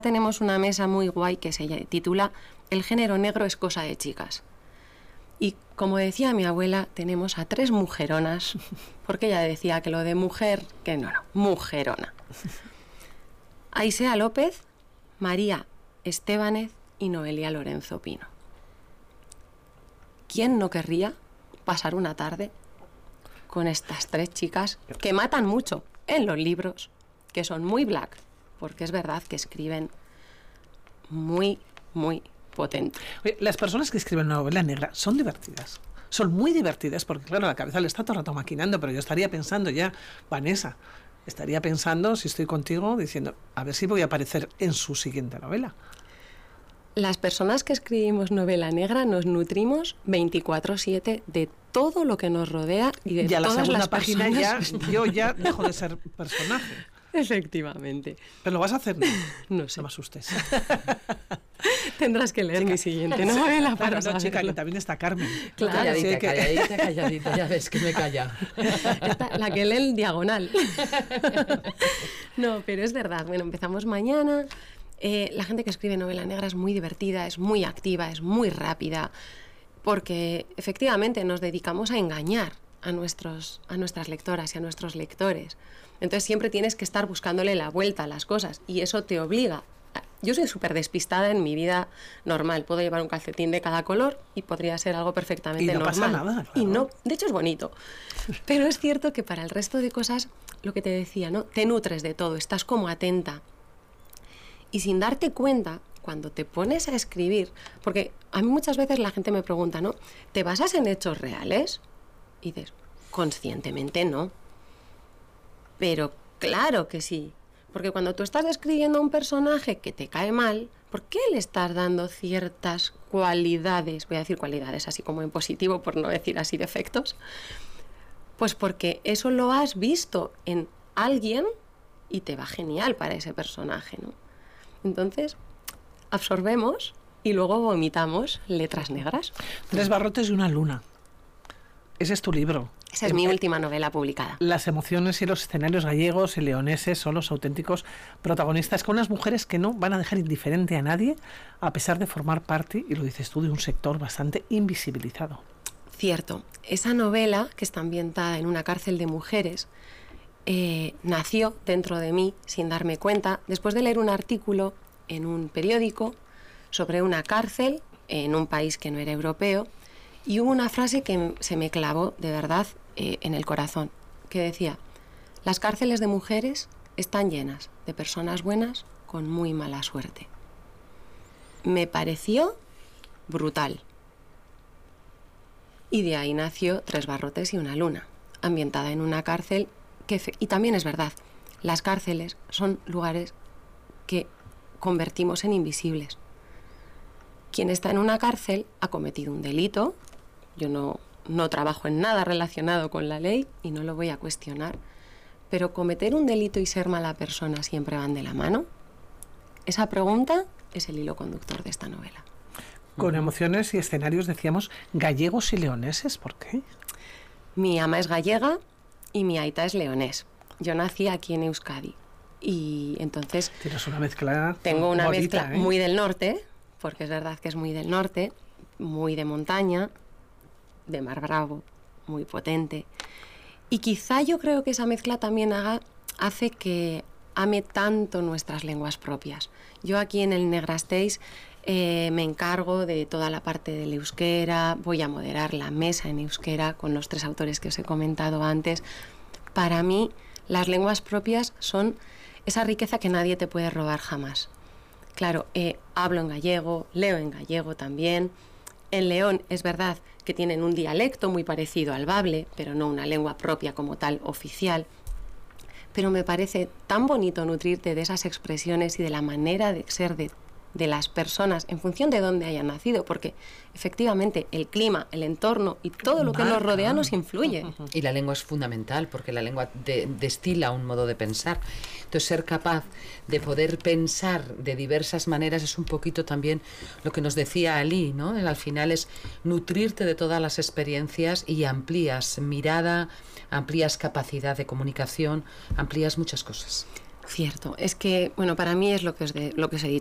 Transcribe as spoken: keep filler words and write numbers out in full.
Tenemos una mesa muy guay que se titula El género negro es cosa de chicas. Y como decía mi abuela, tenemos a tres mujeronas, porque ella decía que lo de mujer, que no, no, mujerona. Aisea López, María Estébanez y Noelia Lorenzo Pino. ¿Quién no querría pasar una tarde con estas tres chicas que matan mucho en los libros, que son muy black? Porque es verdad que escriben muy, muy potente. Oye, las personas que escriben una novela negra son divertidas. Son muy divertidas porque, claro, la cabeza le está todo el rato maquinando, pero yo estaría pensando ya, Vanessa, estaría pensando, si estoy contigo, diciendo, a ver si voy a aparecer en su siguiente novela. Las personas que escribimos novela negra nos nutrimos veinticuatro siete de todo lo que nos rodea y de ya todas la segunda las página personas. ya, yo ya dejo de ser personaje. Efectivamente. ¿Pero lo vas a hacer? No, no sé. No me asustes. Tendrás que leer chica, mi siguiente novela para claro, no, chica, que también está Carmen. Claro, calladita, sí, que... calladita, calladita, ya ves que me calla. Esta, la que lee el diagonal. No, pero es verdad. Bueno, empezamos mañana. Eh, la gente que escribe novela negra es muy divertida, es muy activa, es muy rápida, porque efectivamente nos dedicamos a engañar a, nuestros, a nuestras lectoras y a nuestros lectores. Entonces siempre tienes que estar buscándole la vuelta a las cosas y eso te obliga. Yo soy súper despistada en mi vida normal. Puedo llevar un calcetín de cada color y podría ser algo perfectamente y no normal. pasa nada, claro. Y no, de hecho es bonito. Pero es cierto que para el resto de cosas, lo que te decía, ¿no? Te nutres de todo, estás como atenta. Y sin darte cuenta, cuando te pones a escribir, porque a mí muchas veces la gente me pregunta, ¿no? ¿Te basas en hechos reales? Y dices, conscientemente no. Pero claro que sí. Porque cuando tú estás describiendo a un personaje que te cae mal, ¿por qué le estás dando ciertas cualidades? Voy a decir cualidades así como en positivo, por no decir así defectos. Pues porque eso lo has visto en alguien y te va genial para ese personaje, ¿no? Entonces, absorbemos y luego vomitamos letras negras. Tres barrotes y una luna. Ese es tu libro. Esa es eh, mi eh, última novela publicada. Las emociones y los escenarios gallegos y leoneses son los auténticos protagonistas, con unas mujeres que no van a dejar indiferente a nadie, a pesar de formar parte, y lo dices tú, de un sector bastante invisibilizado. Cierto. Esa novela, que está ambientada en una cárcel de mujeres, eh, nació dentro de mí sin darme cuenta, después de leer un artículo en un periódico sobre una cárcel en un país que no era europeo, y hubo una frase que se me clavó de verdad eh, en el corazón, que decía: las cárceles de mujeres están llenas de personas buenas con muy mala suerte. Me pareció brutal. Y de ahí nació Tres barrotes y una luna, ambientada en una cárcel que, y también es verdad, las cárceles son lugares que convertimos en invisibles. Quien está en una cárcel ha cometido un delito. Yo no, no trabajo en nada relacionado con la ley y no lo voy a cuestionar, pero cometer un delito y ser mala persona siempre van de la mano. Esa pregunta es el hilo conductor de esta novela. Con emociones y escenarios, decíamos, gallegos y leoneses, ¿por qué? Mi ama es gallega y mi aita es leonés. Yo nací aquí en Euskadi y entonces... Tienes una mezcla Tengo una bonita, mezcla ¿eh? muy del norte, porque es verdad que es muy del norte, muy de montaña, de mar bravo, muy potente. Y quizá yo creo que esa mezcla también haga, hace que ame tanto nuestras lenguas propias. Yo aquí en el Negrastéis eh, me encargo de toda la parte del euskera, voy a moderar la mesa en euskera con los tres autores que os he comentado antes. Para mí, las lenguas propias son esa riqueza que nadie te puede robar jamás. Claro, eh, hablo en gallego, leo en gallego también. En León es verdad que tienen un dialecto muy parecido al bable, pero no una lengua propia como tal oficial. Pero me parece tan bonito nutrirte de esas expresiones y de la manera de ser de, de las personas en función de dónde hayan nacido, porque efectivamente el clima, el entorno y todo lo que nos rodea nos influye. Y la lengua es fundamental, porque la lengua de, destila un modo de pensar. Entonces, ser capaz de poder pensar de diversas maneras es un poquito también lo que nos decía Ali, ¿no? Al final es nutrirte de todas las experiencias y amplías mirada, amplías capacidad de comunicación, amplías muchas cosas. Cierto, es que, bueno, para mí es lo que os, de, lo que os he dicho.